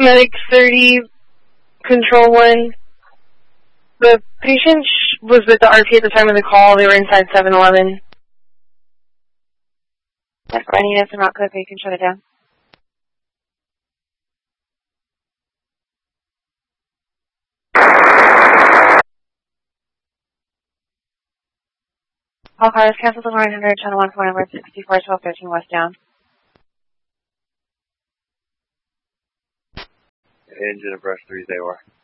Medic 30, Control 1. The patient was with the RP at the time of the call. They were inside 7-Eleven. That's fine. You have some rock code, so you can shut it down. All cars cancel to 900, channel 1 for number 64, 1213 westbound. Engine of brush 3 they were.